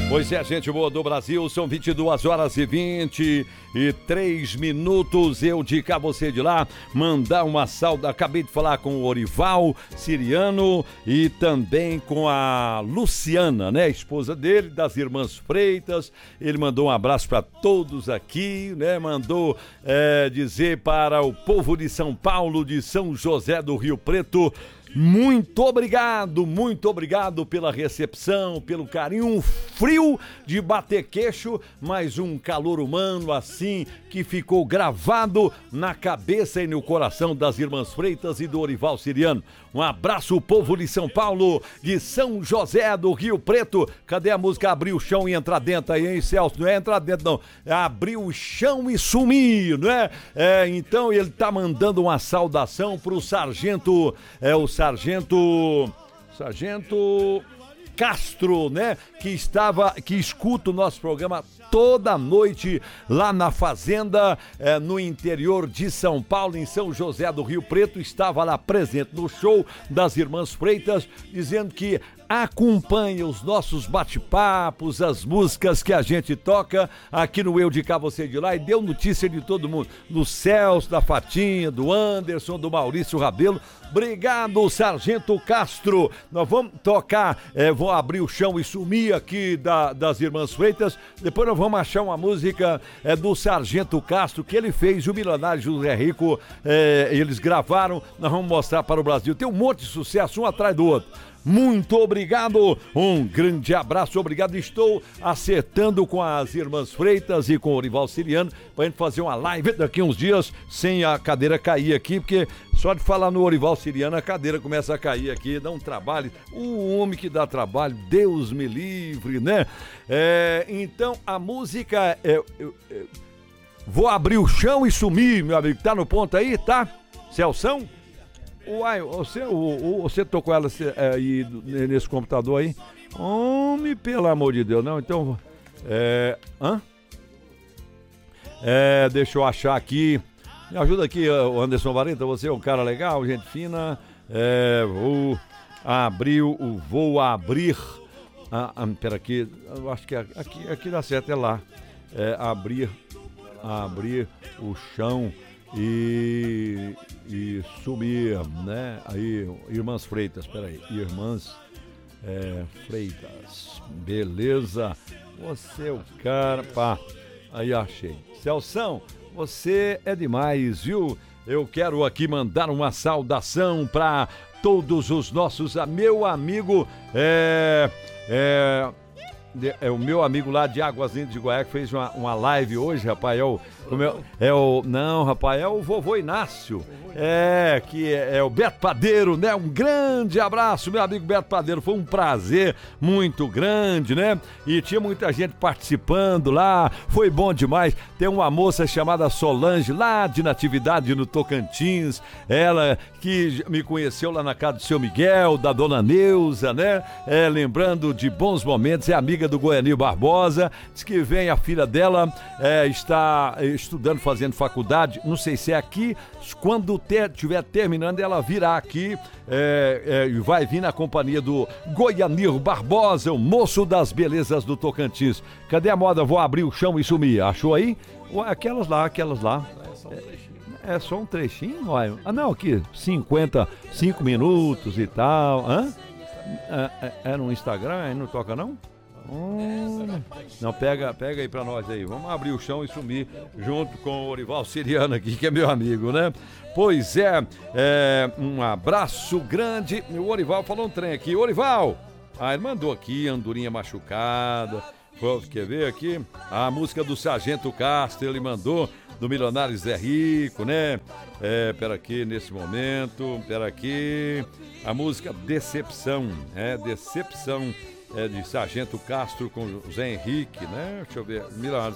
Pois é, gente boa do Brasil, são 22h23. Eu de cá, você de lá, mandar uma sauda. Acabei de falar com o Orival Siriano e também com a Luciana, né? Esposa dele, das irmãs Freitas. Ele mandou um abraço para todos aqui, né? Mandou dizer para o povo de São Paulo, de São José do Rio Preto, muito obrigado pela recepção, pelo carinho, um frio de bater queixo, mas um calor humano assim que ficou gravado na cabeça e no coração das irmãs Freitas e do Orival Siriano. Um abraço, povo de São Paulo, de São José do Rio Preto. Cadê a música Abrir o Chão e Entrar Dentro aí, hein, Celso? Não é entrar dentro, não. É abrir o chão e sumir, não é? Então ele tá mandando uma saudação pro sargento, o sargento Castro, né? Que escuta o nosso programa toda noite lá na fazenda, no interior de São Paulo, em São José do Rio Preto. Estava lá presente no show das irmãs Freitas, dizendo que acompanha os nossos bate-papos, as músicas que a gente toca aqui no Eu de Cá, Você de Lá, e deu notícia de todo mundo, do Celso, da Fatinha, do Anderson, do Maurício Rabelo. Obrigado, Sargento Castro. Nós vamos tocar, vou abrir o chão e sumir aqui das irmãs Freitas. Depois nós vamos achar uma música do Sargento Castro, que ele fez, o milionário José Rico, eles gravaram, nós vamos mostrar para o Brasil. Tem um monte de sucesso, um atrás do outro. Muito obrigado, um grande abraço, obrigado. Estou acertando com as irmãs Freitas e com o Orival Siriano pra gente fazer uma live daqui uns dias sem a cadeira cair aqui, porque só de falar no Orival Siriano a cadeira começa a cair aqui, dá um trabalho. O homem que dá trabalho, Deus me livre, né? Então a música vou abrir o chão e sumir, meu amigo. Tá no ponto aí, tá? Celção? Uai, você tocou ela aí nesse computador aí? Homem, pelo amor de Deus, não, então... deixa eu achar aqui. Me ajuda aqui, Anderson Varenta, você é um cara legal, gente fina. Vou abrir... pera aqui, eu acho que aqui dá certo, é lá. Abrir o chão e sumir, né? Aí, irmãs Freitas, peraí, irmãs Freitas, beleza, você é o cara, pá, aí achei. Celção, você é demais, viu? Eu quero aqui mandar uma saudação para todos os nossos, meu amigo, o meu amigo lá de Águas Lindas de Goiás, que fez uma live hoje, rapaz, rapaz, é o vovô Inácio, que é o Beto Padeiro, né? Um grande abraço, meu amigo Beto Padeiro, foi um prazer muito grande, né? E tinha muita gente participando lá, foi bom demais. Tem uma moça chamada Solange, lá de Natividade, no Tocantins, ela que me conheceu lá na casa do seu Miguel, da dona Neuza, né? Lembrando de bons momentos, é amiga do Goianil Barbosa, diz que vem a filha dela, está estudando, fazendo faculdade, não sei se é aqui, quando estiver terminando, ela virá aqui e vai vir na companhia do Goianil Barbosa, o moço das belezas do Tocantins. Cadê a moda? Vou abrir o chão e sumir. Achou aí? Aquelas lá. É só um trechinho? Não, aqui, 55 minutos e tal. É no Instagram, aí não toca não? Não, pega aí pra nós aí. Vamos abrir o chão e sumir junto com o Orival Siriano aqui, que é meu amigo, né? Pois um abraço grande. O Orival falou um trem aqui. Orival! Ele mandou aqui, andorinha machucada. Quer ver aqui? A música do Sargento Castro, ele mandou, do milionário Zé Rico, né? Pera aqui, nesse momento, a música Decepção, Decepção, de Sargento Castro com Zé Henrique, né? Deixa eu ver, milionário